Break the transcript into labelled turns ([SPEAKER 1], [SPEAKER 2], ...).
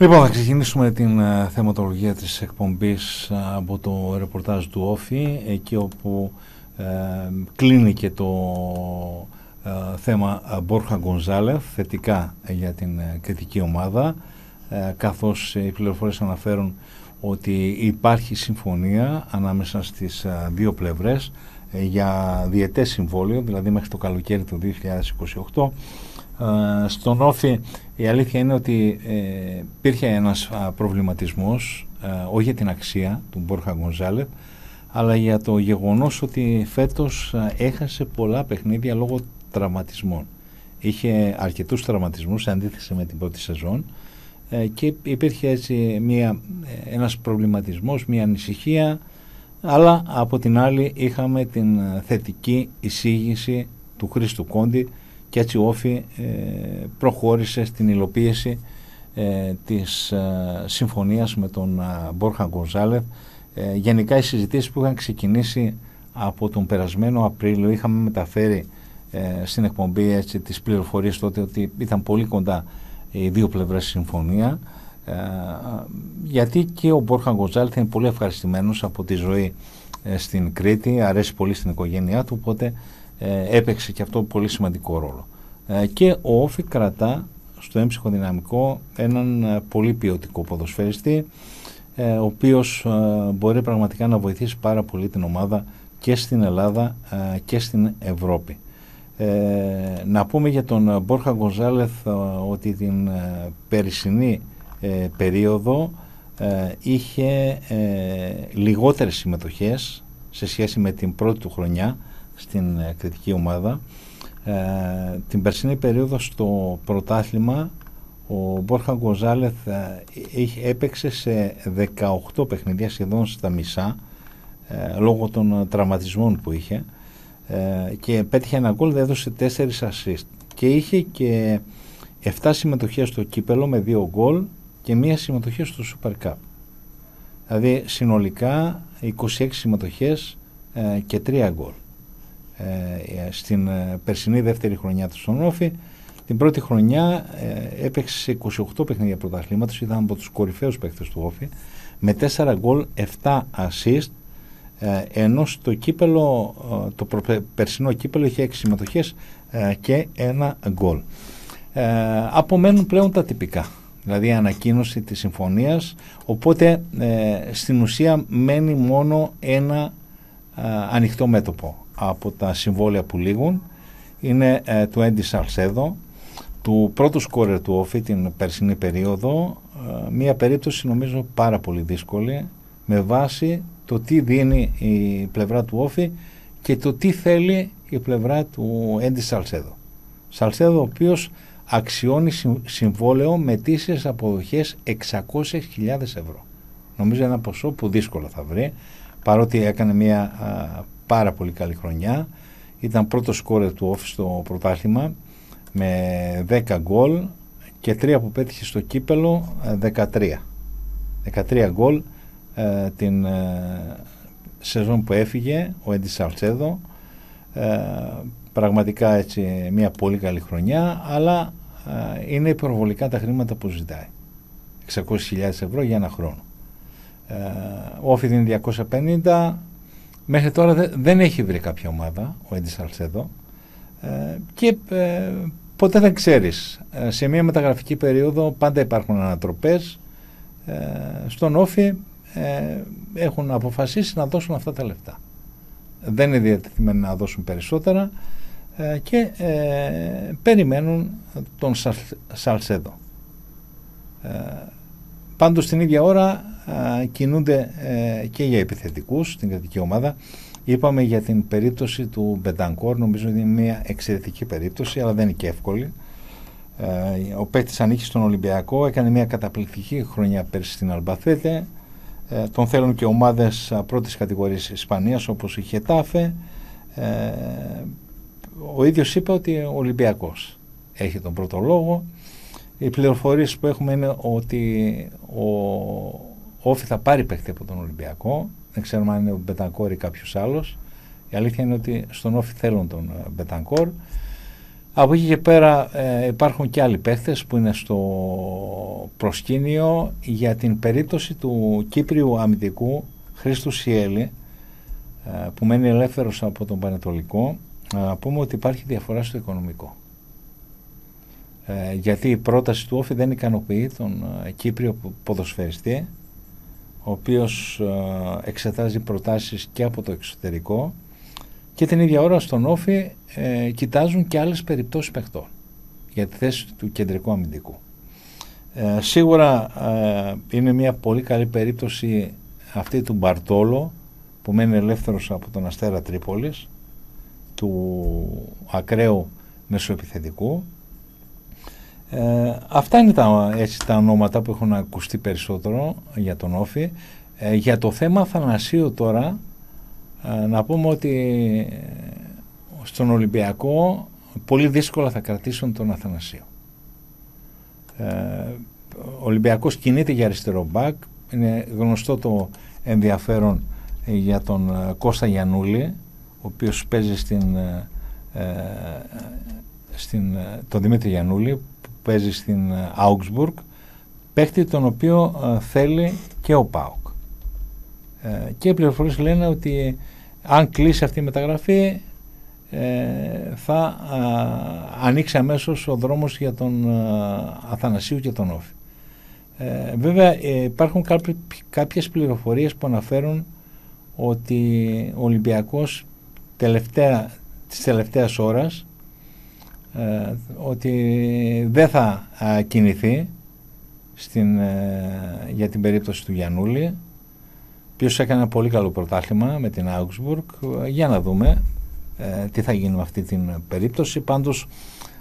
[SPEAKER 1] Λοιπόν, θα ξεκινήσουμε την θεματολογία της εκπομπής από το ρεπορτάζ του Όφη, εκεί όπου κλείνει και το θέμα Μπόρχα Γκονζάλεφ, θετικά για την κριτική ομάδα, καθώς οι πληροφορίες αναφέρουν ότι υπάρχει συμφωνία ανάμεσα στις δύο πλευρές για διετές συμβόλαιο, δηλαδή μέχρι το καλοκαίρι του 2028. Στον Όφη η αλήθεια είναι ότι υπήρχε ένας προβληματισμός, όχι για την αξία του Μπόρχα Γκονζάλεφ, αλλά για το γεγονός ότι φέτος έχασε πολλά παιχνίδια λόγω τραυματισμών. Είχε αρκετούς τραυματισμούς σε αντίθεση με την πρώτη σεζόν και υπήρχε έτσι ένας προβληματισμός, μια ανησυχία, αλλά από την άλλη είχαμε την θετική εισήγηση του Χρήστου Κόντι και έτσι ο Όφη προχώρησε στην υλοποίηση της συμφωνίας με τον Μπόρχα Γκονζάλεφ. Γενικά οι συζητήσεις που είχαν ξεκινήσει από τον περασμένο Απρίλιο, είχαμε μεταφέρει στην εκπομπή έτσι, τις πληροφορίες τότε ότι ήταν πολύ κοντά οι δύο πλευρές συμφωνία, γιατί και ο Μπόρχα Γκονζάλεφ είναι πολύ ευχαριστημένος από τη ζωή στην Κρήτη, αρέσει πολύ στην οικογένειά του, οπότε έπαιξε και αυτό πολύ σημαντικό ρόλο. Και ο Όφη κρατά στο έμψυχο δυναμικό έναν πολύ ποιοτικό ποδοσφαιριστή, ο οποίος μπορεί πραγματικά να βοηθήσει πάρα πολύ την ομάδα και στην Ελλάδα και στην Ευρώπη. Να πούμε για τον Μπόρχα Γκονζάλεφ ότι την περσινή περίοδο είχε λιγότερες συμμετοχές σε σχέση με την πρώτη του χρονιά στην κριτική ομάδα. Την περσινή περίοδο στο πρωτάθλημα ο Μπόρχα Γκονζάλεφ έπαιξε σε 18 παιχνίδια, σχεδόν στα μισά, λόγω των τραυματισμών που είχε, και πέτυχε ένα γκολ, έδωσε 4 assist και είχε και 7 συμμετοχές στο κύπελο με 2 γκολ και 1 συμμετοχή στο Super Cup. Δηλαδή συνολικά 26 συμμετοχές και 3 γκολ στην περσινή δεύτερη χρονιά του στον Όφη. Την πρώτη χρονιά έπαιξε σε 28 παιχνίδια πρωταθλήματος, ήταν από τους κορυφαίους παίκτες του Όφη με 4 γκολ, 7 assist, ενώ στο κύπελο, το περσινό κύπελο είχε 6 συμμετοχές και 1 γκολ. Απομένουν πλέον τα τυπικά, δηλαδή η ανακοίνωση της συμφωνίας, οπότε στην ουσία μένει μόνο ένα ανοιχτό μέτωπο από τα συμβόλαια που λήγουν. Είναι του Έντι Σαλσέδο, του πρώτου σκόρερ του Όφη την περσινή περίοδο, μια περίπτωση νομίζω πάρα πολύ δύσκολη με βάση το τι δίνει η πλευρά του Όφη και το τι θέλει η πλευρά του Έντι Σαλσέδο. Σαλσέδο ο οποίος αξιώνει συμβόλαιο με ετήσιες αποδοχές 600.000 ευρώ. Νομίζω ένα ποσό που δύσκολα θα βρει, παρότι έκανε μια πάρα πολύ καλή χρονιά. Ήταν πρώτο σκόρερ του Όφη στο πρωτάθλημα με 10 γκολ και 3 που πέτυχε στο κύπελο, 13 γκολ την σεζόν που έφυγε ο Έντι Σαλσέδο. Πραγματικά έτσι μια πολύ καλή χρονιά, αλλά είναι υπερβολικά τα χρήματα που ζητάει, 600.000 ευρώ για ένα χρόνο. Ο Όφη δίνει 250. Μέχρι τώρα δεν έχει βρει κάποια ομάδα ο Έντι Σαλσέδο και ποτέ δεν ξέρεις. Σε μια μεταγραφική περίοδο πάντα υπάρχουν ανατροπές. Στον Όφη έχουν αποφασίσει να δώσουν αυτά τα λεφτά. Δεν είναι διατεθειμένοι να δώσουν περισσότερα και περιμένουν τον Σαλσέδο. Πάντως την ίδια ώρα κινούνται και για επιθετικούς στην κρατική ομάδα. Είπαμε για την περίπτωση του Μπεντανκόρ, νομίζω ότι είναι μια εξαιρετική περίπτωση, αλλά δεν είναι και εύκολη. Ο παίκτης ανήκει στον Ολυμπιακό, έκανε μια καταπληκτική χρονιά πέρσι στην Αλμπαθέτε. Τον θέλουν και ομάδες πρώτης κατηγορίας Ισπανίας όπως η Χετάφε. Ο ίδιος είπε ότι ο Ολυμπιακός έχει τον πρώτο λόγο. Οι πληροφορίες που έχουμε είναι ότι ο Όφη θα πάρει παίκτη από τον Ολυμπιακό. Δεν ξέρουμε αν είναι ο Μπετανκόρ ή κάποιος άλλος. Η αλήθεια είναι ότι στον Όφη θέλουν τον Μπετανκόρ. Από εκεί και πέρα υπάρχουν και άλλοι παίχτες που είναι στο προσκήνιο για την περίπτωση του Κύπριου αμυντικού Χρήστου Σιέλη, που μένει ελεύθερος από τον Πανετολικό. Να πούμε ότι υπάρχει διαφορά στο οικονομικό, γιατί η πρόταση του Όφη δεν ικανοποιεί τον Κύπριο ποδοσφαιριστή, ο οποίος εξετάζει προτάσεις και από το εξωτερικό, και την ίδια ώρα στον Όφη κοιτάζουν και άλλες περιπτώσεις παιχτών για τη θέση του κεντρικού αμυντικού. Σίγουρα είναι μια πολύ καλή περίπτωση αυτή του Μπαρτόλο, που μένει ελεύθερος από τον Αστέρα Τρίπολης, του ακραίου μεσοεπιθετικού. Αυτά είναι τα ονόματα που έχουν ακουστεί περισσότερο για τον Όφη. Για το θέμα Αθανασίου τώρα, να πούμε ότι στον Ολυμπιακό πολύ δύσκολα θα κρατήσουν τον Αθανασίου. Ο Ολυμπιακός κινείται για αριστερό μπακ. Είναι γνωστό το ενδιαφέρον για τον Κώστα Γιαννούλη, ο οποίος παίζει τον Δημήτρη Γιαννούλη, που παίζει στην Augsburg, παίχτη τον οποίο θέλει και ο ΠΑΟΚ. Και οι πληροφορίες λένε ότι αν κλείσει αυτή η μεταγραφή θα ανοίξει αμέσως ο δρόμος για τον Αθανασίου και τον Όφη. Βέβαια υπάρχουν κάποιες πληροφορίες που αναφέρουν ότι ο Ολυμπιακός της τελευταίας ώρας ότι δεν θα κινηθεί για την περίπτωση του Γιαννούλη, ο οποίος έκανε ένα πολύ καλό πρωτάθλημα με την Augsburg. Για να δούμε τι θα γίνει με αυτή την περίπτωση. Πάντως